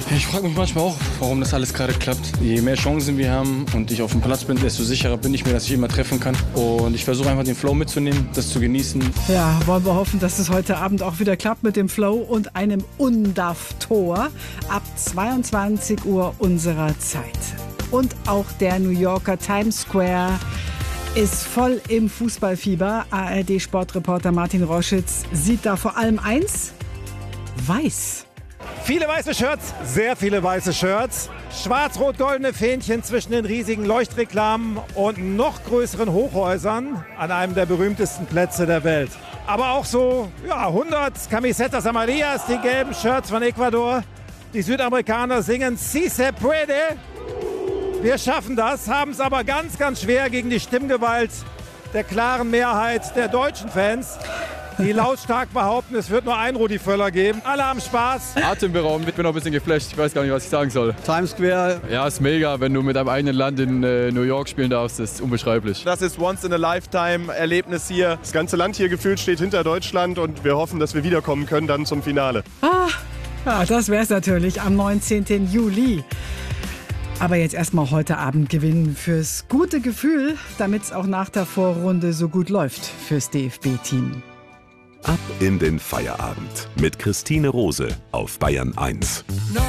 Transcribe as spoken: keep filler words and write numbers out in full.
Ich frage mich manchmal auch, warum das alles gerade klappt. Je mehr Chancen wir haben und ich auf dem Platz bin, desto sicherer bin ich mir, dass ich immer treffen kann. Und ich versuche einfach den Flow mitzunehmen, das zu genießen. Ja, wollen wir hoffen, dass es heute Abend auch wieder klappt mit dem Flow und einem Undaf-Tor ab zweiundzwanzig Uhr unserer Zeit. Und auch der New Yorker Times Square ist voll im Fußballfieber. A R D-Sportreporter Martin Roschitz sieht da vor allem eins: Weiß. Viele weiße Shirts, sehr viele weiße Shirts. Schwarz-rot-goldene Fähnchen zwischen den riesigen Leuchtreklamen und noch größeren Hochhäusern an einem der berühmtesten Plätze der Welt. Aber auch so ja, hundert Camisetas Amarillas, die gelben Shirts von Ecuador. Die Südamerikaner singen "Si se puede". Wir schaffen das, haben es aber ganz, ganz schwer gegen die Stimmgewalt der klaren Mehrheit der deutschen Fans, die lautstark behaupten, es wird nur einen Rudi Völler geben. Alle haben Spaß. Atemberaubend, ich bin noch ein bisschen geflasht. Ich weiß gar nicht, was ich sagen soll. Times Square. Ja, ist mega, wenn du mit deinem eigenen Land in äh, New York spielen darfst. Das ist unbeschreiblich. Das ist Once-in-a-Lifetime-Erlebnis hier. Das ganze Land hier gefühlt steht hinter Deutschland und wir hoffen, dass wir wiederkommen können dann zum Finale. Ah, ja, das wär's natürlich am neunzehnten Juli. Aber jetzt erstmal heute Abend gewinnen fürs gute Gefühl, damit es auch nach der Vorrunde so gut läuft fürs D F B-Team. Ab in den Feierabend mit Christine Rose auf Bayern eins.